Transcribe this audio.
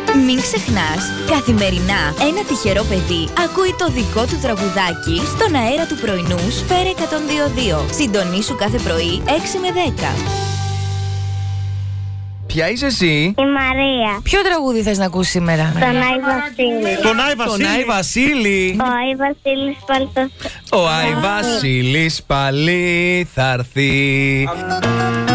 Μην ξεχνάς, καθημερινά ένα τυχερό παιδί ακούει το δικό του τραγουδάκι στον αέρα του πρωινού Σφαίρα 102.2. Συντονίσου κάθε πρωί 6 με 10. Ποια είσαι εσύ? Η Μαρία. Ποιο τραγούδι θες να ακούσεις σήμερα? Τον Άι Βασίλη. Τον Άι Βασίλη. Ο Άι Βασίλης πάλι θα... Ο Άι Βασίλης πάλι θα έρθει.